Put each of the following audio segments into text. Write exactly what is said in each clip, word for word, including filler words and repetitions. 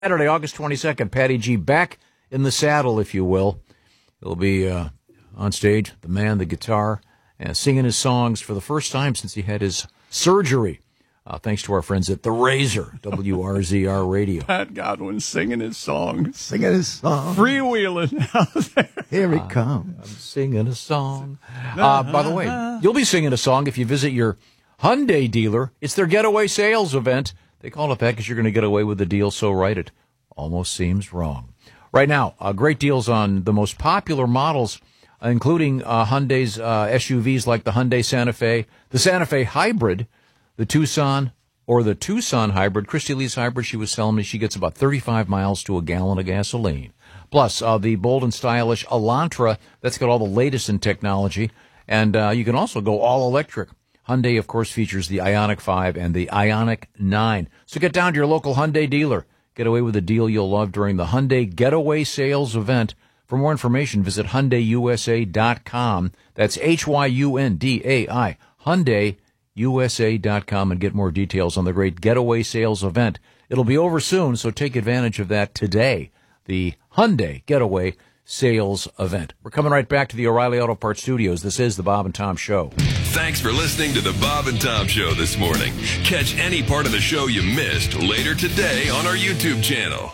Saturday, August twenty-second, Patty G back in the saddle, if you will. He'll be uh, on stage, the man, the guitar, and singing his songs for the first time since he had his surgery. Uh, thanks to our friends at The Razor, W R Z R Radio. Pat Godwin singing his song. Singing his song. Freewheeling out there. Here he uh, comes. I'm singing a song. Uh, by the way, you'll be singing a song if you visit your Hyundai dealer. It's their getaway sales event. They call it that because you're going to get away with the deal so right it almost seems wrong. Right now, uh, great deals on the most popular models, uh, including uh, Hyundai's uh, S U Vs like the Hyundai Santa Fe, the Santa Fe Hybrid, the Tucson, or the Tucson Hybrid. Christy Lee's Hybrid, she was telling me she gets about thirty-five miles to a gallon of gasoline. Plus, uh, the bold and stylish Elantra, that's got all the latest in technology. And uh, you can also go all electric. Hyundai, of course, features the Ioniq five and the Ioniq nine. So get down to your local Hyundai dealer. Get away with a deal you'll love during the Hyundai Getaway Sales event. For more information, visit Hyundai U S A dot com. That's H Y U N D A I, Hyundai U S A dot com, and get more details on the great Getaway Sales event. It'll be over soon, so take advantage of that today. The Hyundai Getaway Sales event. We're coming right back to the O'Reilly Auto Parts Studios. This is the Bob and Tom Show. Thanks for listening to the Bob and Tom Show this morning. Catch any part of the show you missed later today on our YouTube channel.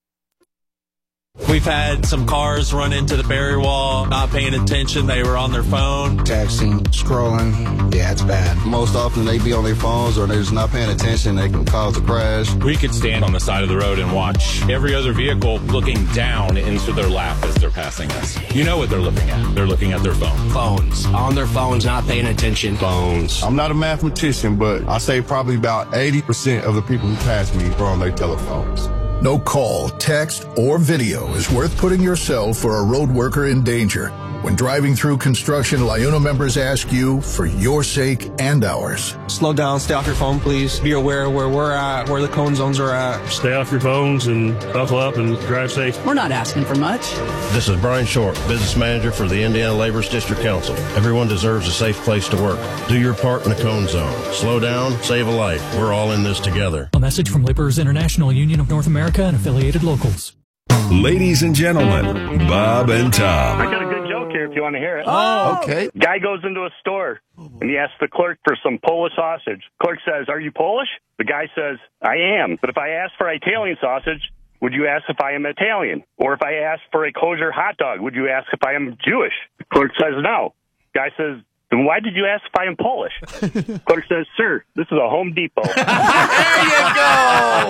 We've had some cars run into the barrier wall, not paying attention. They were on their phone. Texting, scrolling. Yeah, it's bad. Most often they be on their phones or they're just not paying attention. They can cause a crash. We could stand on the side of the road and watch every other vehicle looking down into their lap as they're passing us. You know what they're looking at. They're looking at their phone. Phones. On their phones, not paying attention. Phones. I'm not a mathematician, but I say probably about eighty percent of the people who pass me are on their telephones. No call, text, or video is worth putting yourself or a road worker in danger. When driving through construction, LIUNA members ask you, for your sake and ours. Slow down, stay off your phone, please. Be aware where we're at, where the cone zones are at. Stay off your phones and buckle up and drive safe. We're not asking for much. This is Brian Short, Business Manager for the Indiana Labor's District Council. Everyone deserves a safe place to work. Do your part in the cone zone. Slow down, save a life. We're all in this together. A message from Laborers International Union of North America and affiliated locals. Ladies and gentlemen, Bob and Tom. I got a good joke here if you want to hear it. Oh, okay. Guy goes into a store, and he asks the clerk for some Polish sausage. Clerk says, "Are you Polish?" The guy says, "I am. But if I ask for Italian sausage, would you ask if I am Italian? Or if I ask for a kosher hot dog, would you ask if I am Jewish?" The clerk says, "No." Guy says, "Then why did you ask if I am Polish?" Clerk says, "Sir, this is a Home Depot." There you go!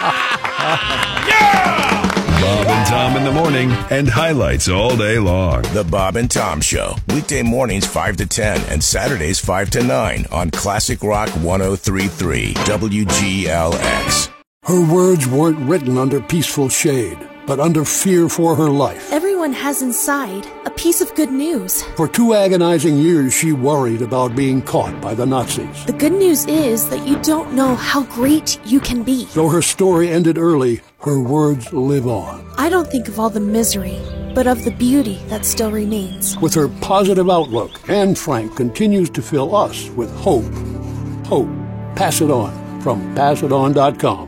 Yeah! Bob and Tom in the morning and highlights all day long. The Bob and Tom Show. Weekday mornings five to ten and Saturdays five to nine on Classic Rock one oh three point three W G L X. Her words weren't written under peaceful shade, but under fear for her life. Everyone has inside a piece of good news. For two agonizing years, she worried about being caught by the Nazis. The good news is that you don't know how great you can be. Though her story ended early, her words live on. I don't think of all the misery, but of the beauty that still remains. With her positive outlook, Anne Frank continues to fill us with hope. Hope. Pass it on from pass it on dot com.